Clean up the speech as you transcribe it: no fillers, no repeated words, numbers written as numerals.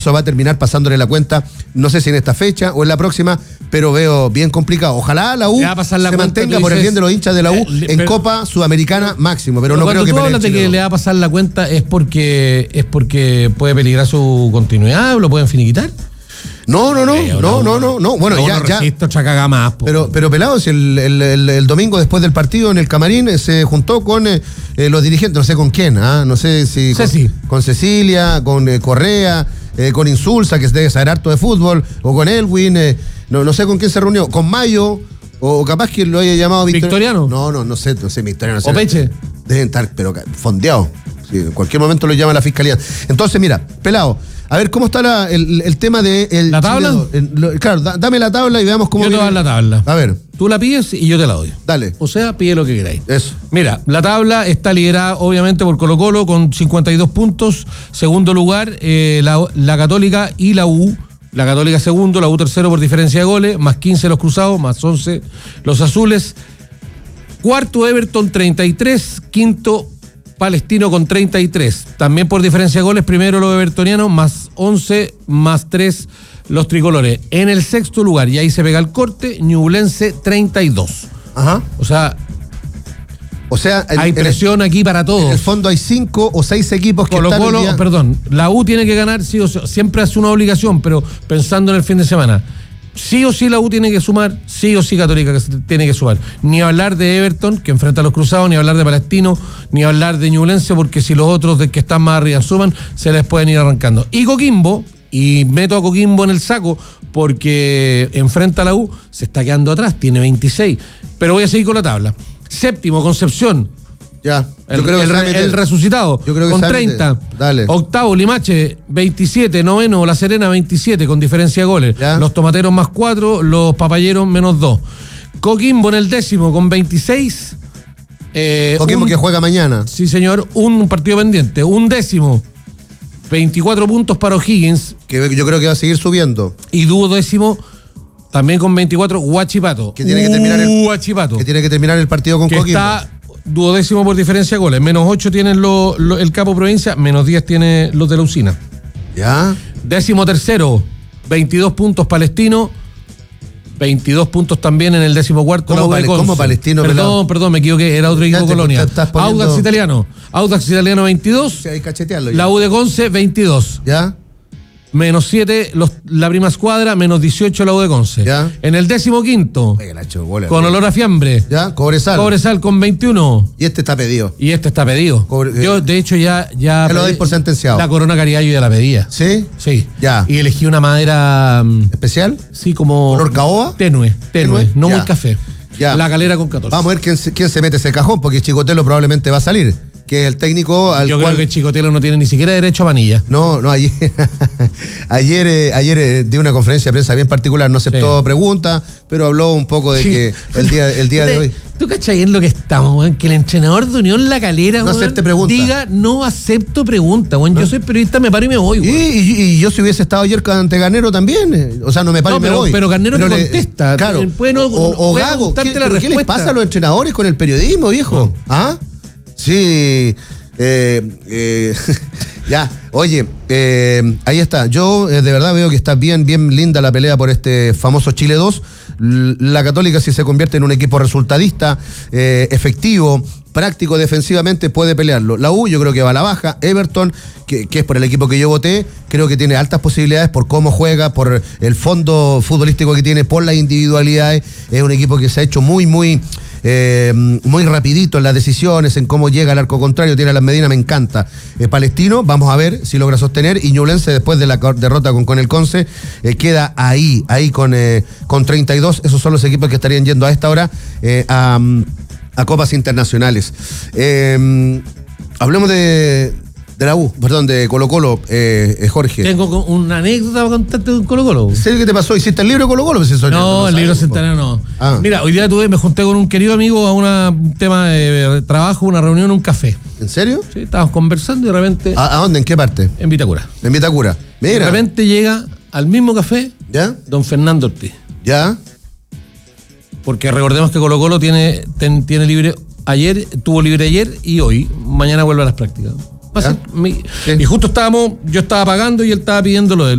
va a terminar pasándole la cuenta, no sé si en esta fecha o en la próxima, pero veo bien complicado. Ojalá la U se mantenga por el bien de los hinchas de la U en Copa Sudamericana máximo, pero no creo que... Cuando tú hablas de que le va a pasar la cuenta, ¿es porque puede peligrar su continuidad o lo pueden finiquitar? No. Bueno, ya. Caga más, pero pelado, si el domingo después del partido en el camarín se juntó con los dirigentes, no sé con quién, no sé si con Cecilia, con Correa, con Insulza, que debe saber harto de fútbol, o con Elwin, no sé con quién se reunió, con Mayo, o capaz que lo haya llamado ¿Victoriano? No sé, Victoriano. ¿O Peche? Deben estar, pero fondeados. Sí, en cualquier momento lo llama la fiscalía. Entonces, mira, pelado, a ver cómo está el tema de... ¿La tabla? Claro, dame la tabla y veamos cómo... Yo te voy a dar la tabla. A ver. Tú la pides y yo te la doy. Dale. O sea, pide lo que queráis. Eso. Mira, la tabla está liderada obviamente por Colo-Colo con 52 puntos. Segundo lugar, la Católica y la U. La Católica segundo, la U tercero por diferencia de goles, más 15 los cruzados, más 11 los azules. Cuarto, Everton 33, quinto, Palestino con 33. También por diferencia de goles, primero los evertonianos, más 11, más 3 los tricolores. En el sexto lugar, y ahí se pega el corte, Ñublense 32. Ajá. O sea, hay presión aquí para todos. En el fondo hay 5 o 6 equipos que Colo-Colo, perdón, la U tiene que ganar, sí o sí, siempre hace una obligación, pero pensando en el fin de semana. Sí o sí la U tiene que sumar, sí o sí Católica tiene que sumar. Ni hablar de Everton, que enfrenta a los cruzados, ni hablar de Palestino, ni hablar de Ñublense, porque si los otros que están más arriba suman, se les pueden ir arrancando. Y Coquimbo, y meto a Coquimbo en el saco, porque enfrenta a la U, se está quedando atrás, tiene 26. Pero voy a seguir con la tabla. Séptimo, Concepción. Ya, el resucitado, yo creo que con 30. Dale. Octavo, Limache, 27. Noveno, La Serena, 27, con diferencia de goles. ¿Ya? Los tomateros más 4, los papayeros menos 2. Coquimbo en el décimo, con 26. Coquimbo que juega mañana. Sí, señor, un partido pendiente. Un décimo, 24 puntos para O'Higgins. Que yo creo que va a seguir subiendo. Y duodécimo, también con 24, Huachipato. Que tiene que terminar Huachipato. Que tiene que terminar el partido con Coquimbo. Está duodécimo por diferencia de goles. Menos 8 tienen el Capo Provincia, menos 10 tiene los de la Usina. Ya. Décimo tercero, 22 puntos Palestino, 22 puntos también en el décimo cuarto. ¿Cómo Palestino? Perdón, me equivoqué, era otro equipo Colonia. Audax Italiano 22, sí, hay que cachetearlo. la U de Conce 22. Ya. Menos 7 la prima escuadra, menos 18 la U de Conce. Ya. En el décimo quinto, con olor a fiambre. Ya, Cobresal con 21. Y este está pedido. Yo, de hecho, ya lo doy por sentenciado. La Corona Caridad yo ya la pedía. ¿Sí? Sí. Ya. Y elegí una madera ¿especial? Sí, como ¿color caoba? Tenue, no ya. muy café. Ya. La Calera con 14. Vamos a ver quién se mete ese cajón, porque Chicotelo probablemente va a salir, que es el técnico al Yo cual... creo que Chicotelo no tiene ni siquiera derecho a manilla. No, ayer dio una conferencia de prensa bien particular, no aceptó preguntas, pero habló un poco de que el día de hoy... ¿Tú cachai en lo que estamos, weón? Que el entrenador de Unión La Calera, no acepte preguntas. Diga, no acepto preguntas, weón. Yo soy periodista, me paro y me voy, weón. Y yo si hubiese estado ayer ante Garnero también, o sea, no me paro y me voy. Pero Garnero te contesta. Claro. O Gago, ¿qué les pasa a los entrenadores con el periodismo, viejo? ¿Ah? Sí, ya, oye, ahí está. Yo de verdad veo que está bien linda la pelea por este famoso Chile 2. La Católica, si se convierte en un equipo resultadista, efectivo, práctico defensivamente, puede pelearlo. La U yo creo que va a la baja. Everton, que es por el equipo que yo voté, creo que tiene altas posibilidades por cómo juega, por el fondo futbolístico que tiene, por las individualidades. Es un equipo que se ha hecho muy rapidito en las decisiones, en cómo llega al arco contrario, tiene a las medidas, me encanta. Palestino, vamos a ver si logra sostener, y Ñublense, después de la derrota con el Conce, queda ahí con 32, esos son los equipos que estarían yendo a esta hora a copas internacionales. Hablemos de la U, perdón, de Colo-Colo, Jorge. Tengo una anécdota para contarte de un Colo-Colo. ¿Sabes qué te pasó? ¿Hiciste el libro de Colo-Colo? No, el libro centenario no. Mira, hoy día me junté con un querido amigo a un tema de trabajo, una reunión, un café. ¿En serio? Sí, estábamos conversando y de repente... ¿A dónde? ¿En qué parte? En Vitacura. En Vitacura. Mira. De repente llega al mismo café, ¿ya? Don Fernando Ortiz. ¿Ya? Porque recordemos que Colo-Colo tiene libre ayer, tuvo libre ayer y hoy. Mañana vuelve a las prácticas. Va a ser y justo yo estaba pagando y él estaba pidiendo lo de él.